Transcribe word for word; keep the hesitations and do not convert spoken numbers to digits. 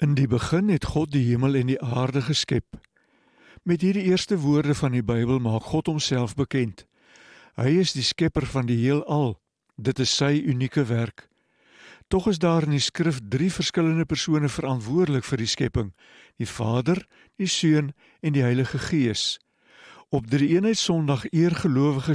In die begin het God die hemel en die aarde geskep. Met hierdie eerste woorde van die Bybel maak God homself bekend. Hy is die skepper van die heelal. Dit is sy unieke werk. Tog is daar in die skrif drie verskillende persone verantwoordelik vir die skepping: die Vader, die Seun en die Heilige Gees. Op Drie-eenheid Sondag eer gelowiges